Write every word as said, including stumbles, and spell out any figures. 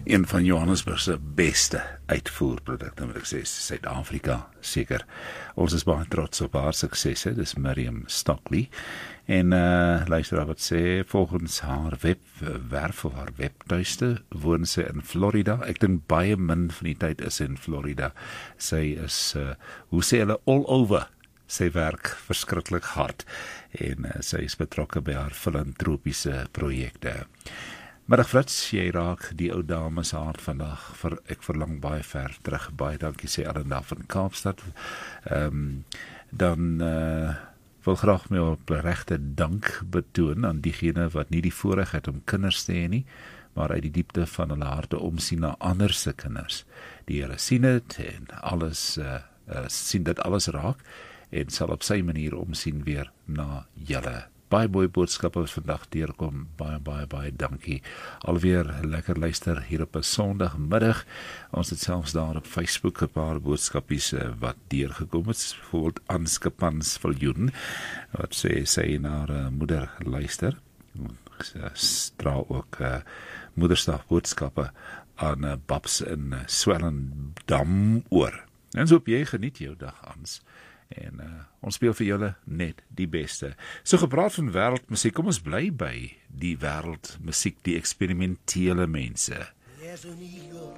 een van Johannesburg se beste uitvoerprodukte, moet ek sê, Suid-Afrika, seker. Ons is baie trots op haar suksesse, dis Miriam Stockley. En uh, luister wat sê, volgens haar webwerf of haar webtuiste, woon sy in Florida. Ek dink baie min van die tyd is in Florida. Sy is, uh, hoe sê hulle, all over. Sy werk verskriklik hard en uh, sy is betrokke by haar filantropiese projekte. Middag Frits, jy raak die ou dame se hart vandag, vir, ek verlang baie ver terug, baie dankie sê Alenda van Kaapstad. Um, dan uh, wil graag my opregte dank betoon aan diegene wat nie die voorreg het om kinders te hê nie, maar uit die diepte van hulle harte omsien na ander se kinders. Die Here sien dit en alles, uh, uh, sien dit alles raak en sal op sy manier omsien weer na julle. Baie mooi boodskappe wat vandag deurkom, baie, baie, baie dankie. Alweer lekker luister hier op 'n Sondagmiddag. Ons het selfs daar op Facebook 'n paar boodskapies wat deurgekom het, bijvoorbeeld Anskepans Viljoen, wat sê sy na haar uh, moeder luister. Straal ook uh, moedersdag boodskappe aan uh, Babs in uh, Swellendam oor. En so op jy geniet jou dag, Ans. En uh, ons speel vir julle net die beste. So gepraat van wêreldmusiek, kom ons bly by die wêreldmusiek, die eksperimentele mense. There's an eagle